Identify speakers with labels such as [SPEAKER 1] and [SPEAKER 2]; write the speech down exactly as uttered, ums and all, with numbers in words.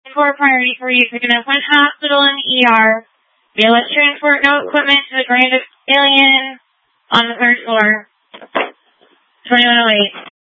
[SPEAKER 1] For priority for use in a Flint hospital and E R. Be let transport no equipment to the Grand Alien on the third floor. twenty-one oh eight.